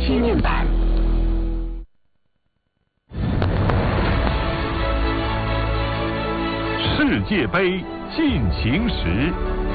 纪念版。 世界杯进行时。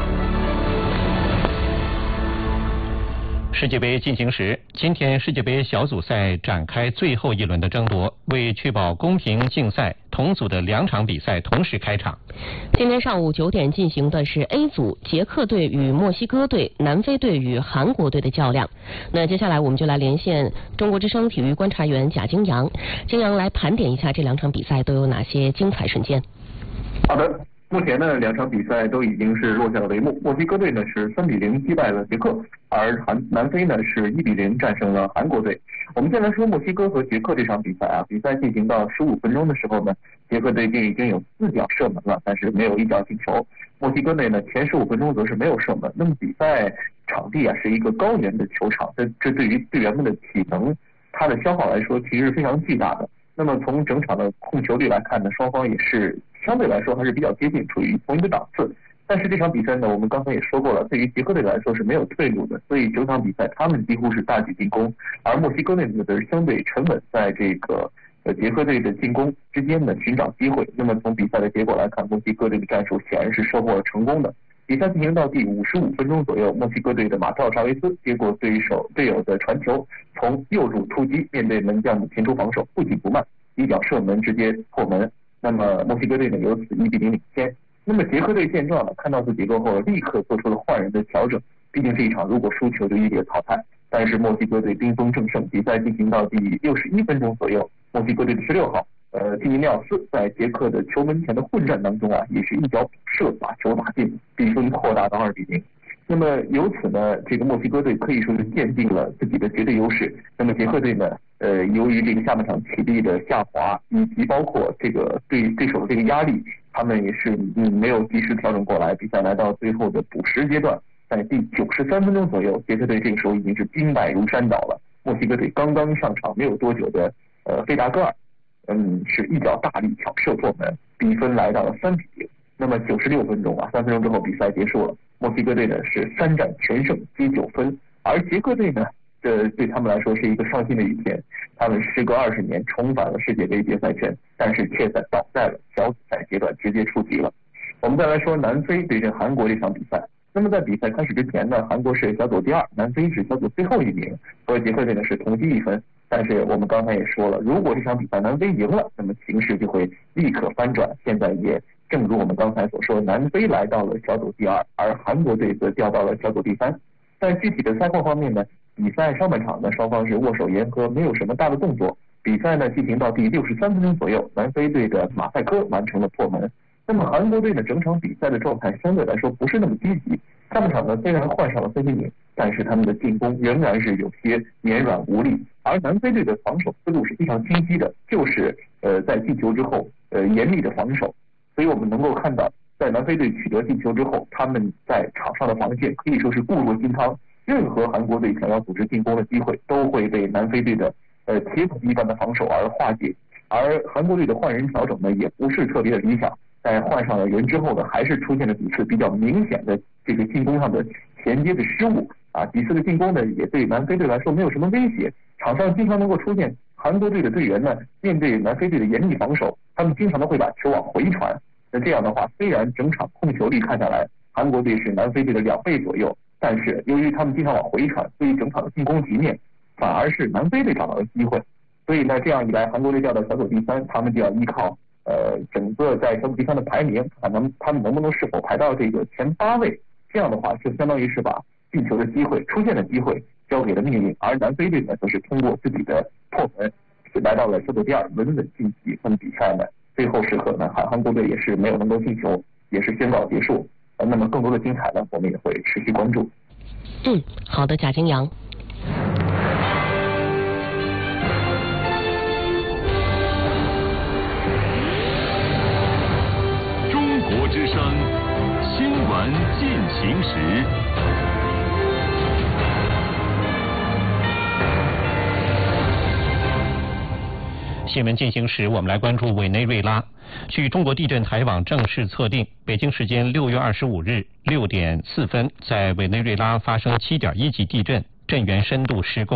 世界杯进行时，今天世界杯小组赛展开最后一轮的争夺。为确保公平竞赛，同组的2场比赛同时开场。 今天上午9点进行的是 A 组，捷克队与墨西哥队、南非队与韩国队的较量。那接下来我们就来连线中国之声体育观察员贾京阳，京阳来盘点一下这2场比赛都有哪些精彩瞬间。 好的。目前呢，2场比赛都已经是落下了帷幕。墨西哥队呢是3-0击败了捷克，而南非呢是1-0战胜了韩国队。我们先来说墨西哥和捷克这场比赛啊，比赛进行到15分钟的时候呢，捷克队就已经有4脚射门了，但是没有1脚进球。墨西哥队呢前15分钟则是没有射门。那么比赛场地啊是一个高原的球场，这对于队员们的体能，它的消耗来说其实是非常巨大的。那么从整场的控球率来看呢，双方也是相对来说还是比较接近，处于同一个档次。但是这场比赛呢，我们刚才也说过了，对于捷克队来说是没有退路的，所以整场比赛他们几乎是大举进攻，而墨西哥队呢则是相对沉稳，在这个捷克队的进攻之间呢寻找机会。那么从比赛的结果来看，墨西哥队的战术显然是收获了成功的。比赛进行到第55分钟左右，墨西哥队的马特奥查维斯接过队友的传球，从右路突击，面对门将的前出防守，不紧不慢，1脚射门直接破门。那么墨西哥队呢由此1-0领先。那么捷克队见状呢，看到此结构后立刻做出了换人的调整，毕竟这一场如果输球就一列淘汰。但是墨西哥队兵锋正盛，比赛进行到第61分钟左右，墨西哥队的16号基尼廖斯在捷克的球门前的混战当中啊，也是1脚射把球打进，比分扩大到2-0。那么由此呢，这个墨西哥队可以说是奠定了自己的绝对优势。那么捷克队呢，由于这个下半场体力的下滑，以及包括这个对手的这个压力，他们也是没有及时调整过来。比赛来到最后的补时阶段，在第93分钟左右，捷克队这个时候已经是兵败如山倒了。墨西哥队刚刚上场没有多久的费达戈尔，是1脚大力挑射破门，比分来到了3-0。那么96分钟啊，3分钟之后比赛结束了，墨西哥队呢是3战全胜，积9分，而捷克队呢，这对他们来说是一个伤心的一天。他们时隔20年重返了世界杯决赛圈，但是却倒在了小组赛阶段直接出局了。我们再来说南非对阵韩国这场比赛。那么在比赛开始之前呢，韩国是小组第2，南非是小组最后1名，和捷克队呢是同积1分。但是我们刚才也说了，如果这场比赛南非赢了，那么形势就会立刻翻转。现在也正如我们刚才所说，南非来到了小组第2，而韩国队则掉到了小组第3。在具体的赛况方面呢，比赛上半场呢双方是握手言和，没有什么大的动作。比赛呢进行到第63分钟左右，南非队的马赛科完成了破门。那么韩国队呢整场比赛的状态相对来说不是那么积极，上半场呢虽然换上了孙兴慜，但是他们的进攻仍然是有些绵软无力。而南非队的防守思路是非常清晰的，就是在进球之后严厉的防守。所以我们能够看到，在南非队取得进球之后，他们在场上的防线可以说是固若金汤，任何韩国队想要组织进攻的机会都会被南非队的铁桶一般的防守而化解。而韩国队的换人调整呢也不是特别的理想，在换上了人之后呢，还是出现了几次比较明显的这个进攻上的衔接的失误啊，几次的进攻呢也对南非队来说没有什么威胁。场上经常能够出现韩国队的队员呢，面对南非队的严密防守，他们经常都会把球往回传。那这样的话，虽然整场控球率看下来，韩国队是南非队的2倍左右，但是由于他们经常往回传，所以整场的进攻局面反而是南非队找到了机会。所以呢，这样一来，韩国队掉到小组第3，他们就要依靠整个在小组第3的排名，他们能不能是否排到这个前8位？这样的话，就相当于是把进球的机会、出现的机会交给了命运。而南非队呢，则是通过自己的破门，来到了小组第2，稳稳晋级。那么比赛呢，最后时刻呢，韩国队也是没有能够进球，也是宣告结束。那么更多的精彩呢，我们也会持续关注。 好的，贾京阳。 中国之声新闻进行时。新闻进行时，我们来关注委内瑞拉。据中国地震台网正式测定，北京时间6月25日6点4分，在委内瑞拉发生7.1级地震，震源深度10公里。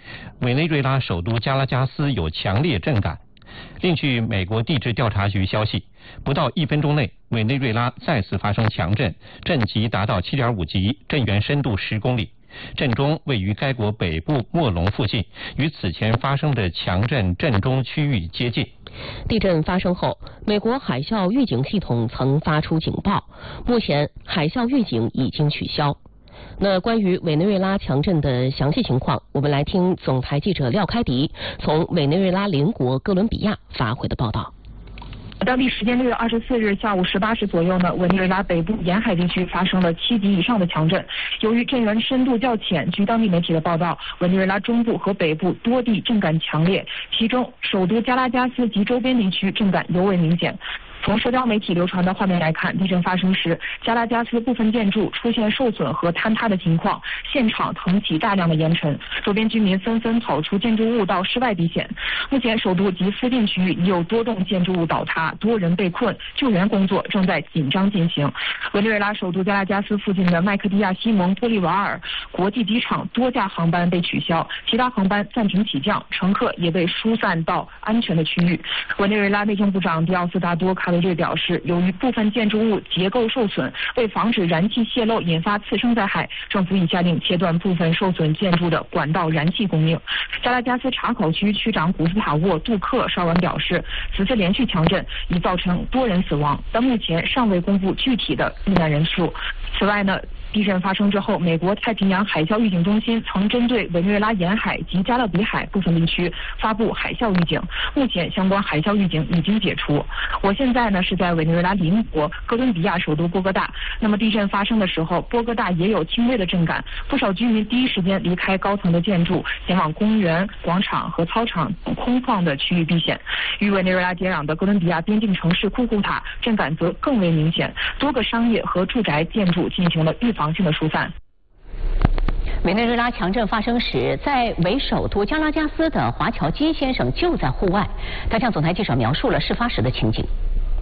委内瑞拉首都加拉加斯有强烈震感。另据美国地质调查局消息，不到1分钟内，委内瑞拉再次发生强震，震级达到7.5级，震源深度10公里。震中位于该国北部莫龙附近，与此前发生的强震震中区域接近。 地震发生后，美国海啸预警系统曾发出警报，目前海啸预警已经取消。那关于委内瑞拉强震的详细情况，我们来听总台记者廖开迪从委内瑞拉邻国哥伦比亚发回的报道。 当地时间6月24日下午18时左右呢，委内瑞拉北部沿海地区发生了7级以上的强震。由于震源深度较浅，据当地媒体的报道，委内瑞拉中部和北部多地震感强烈，其中首都加拉加斯及周边地区震感尤为明显。从社交媒体流传的画面来看，地震发生时，加拉加斯部分建筑出现受损和坍塌的情况，现场腾起大量的烟尘，周边居民纷纷跑出建筑物到室外避险。目前，首都及附近区域已有多栋建筑物倒塌，多人被困，救援工作正在紧张进行。委内瑞拉首都加拉加斯附近的麦克蒂亚西蒙玻利瓦尔国际机场多架航班被取消，其他航班暂停起降，乘客也被疏散到安全的区域。委内瑞拉内政部长迪奥斯达多卡维瑞表示，由于部分建筑物结构受损，为防止燃气泄漏引发次生灾害，政府已下令切断部分受损建筑的管道燃气供应。加拉加斯查考区区长古斯塔沃·杜克稍晚表示，此次连续强震已造成多人死亡，但目前尚未公布具体的遇难人数。此外呢，地震发生之后，美国太平洋海啸预警中心曾针对委内瑞拉沿海及加勒比海部分地区发布海啸预警，目前相关海啸预警已经解除。我现在呢是在委内瑞拉邻国哥伦比亚首都波哥大，那么地震发生的时候，波哥大也有轻微的震感，不少居民第一时间离开高层的建筑，前往公园、广场和操场等空旷的区域避险。与委内瑞拉接壤的哥伦比亚边境城市库库塔震感则更为明显，多个商业和住宅建筑进行了预防性的疏散。 委内瑞拉强震发生时，在为首都加拉加斯的华侨金先生就在户外，他向总台记者描述了事发时的情景。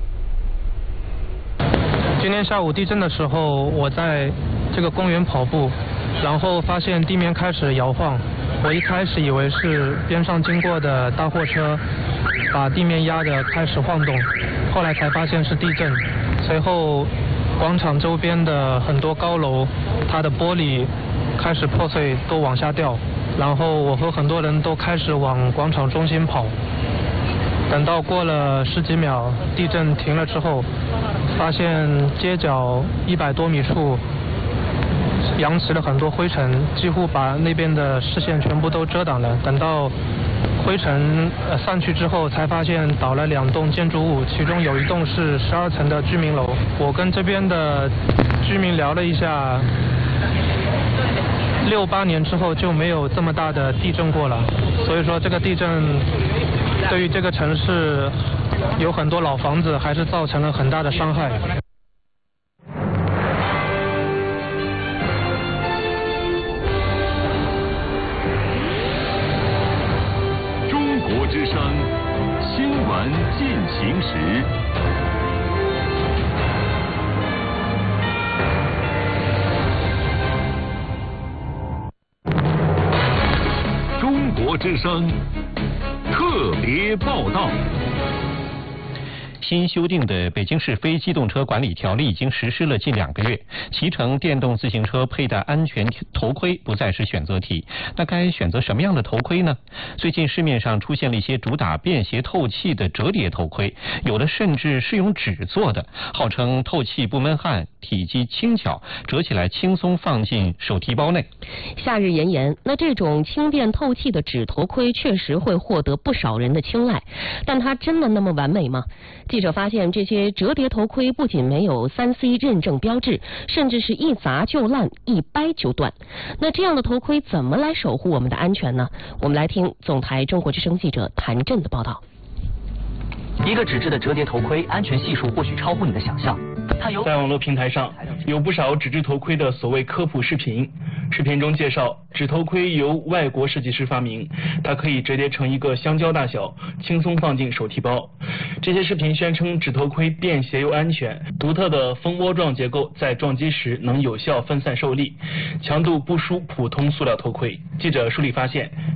今天下午地震的时候，我在这个公园跑步，然后发现地面开始摇晃。我一开始以为是边上经过的大货车把地面压得开始晃动，后来才发现是地震。随后广场周边的很多高楼，它的玻璃开始破碎，都往下掉。然后我和很多人都开始往广场中心跑。等到过了10几秒，地震停了之后，发现街角100多米处扬起了很多灰尘，几乎把那边的视线全部都遮挡了。等到灰尘散去之后，才发现倒了2栋建筑物，其中有一栋是12层的居民楼。我跟这边的居民聊了一下，68年之后就没有这么大的地震过了，所以说这个地震对于这个城市有很多老房子还是造成了很大的伤害。 中国之声新闻进行时。中国之声特别报道。 新修订的北京市非机动车管理条例已经实施了近2个月，骑乘电动自行车佩戴安全头盔不再是选择题。那该选择什么样的头盔呢？最近市面上出现了一些主打便携透气的折叠头盔，有的甚至是用纸做的，号称透气不闷汗，体积轻巧，折起来轻松放进手提包内。 夏日炎炎，那这种轻便透气的纸头盔确实会获得不少人的青睐，但它真的那么完美吗？记者发现，这些折叠头盔不仅没有3C 认证标志，甚至是一砸就烂，一掰就断。那这样的头盔怎么来守护我们的安全呢？我们来听总台中国之声记者谭震的报道。 一个纸质的折叠头盔，安全系数或许超乎你的想象。 在网络平台上有不少纸质头盔的所谓科普视频，视频中介绍纸头盔由外国设计师发明，它可以折叠成一个香蕉大小，轻松放进手提包。这些视频宣称纸头盔便携又安全，独特的蜂窝状结构在撞击时能有效分散受力，强度不输普通塑料头盔。记者梳理发现，